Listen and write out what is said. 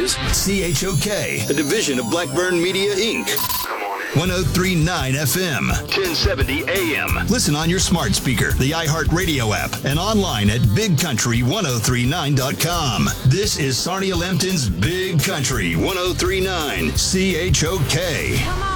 is CHOK, a division of Blackburn Media, Inc. 1039 FM, 1070 AM. Listen on your smart speaker, the iHeartRadio app, and online at bigcountry1039.com. This is Sarnia Lambton's Big Country 1039 CHOK. Come on.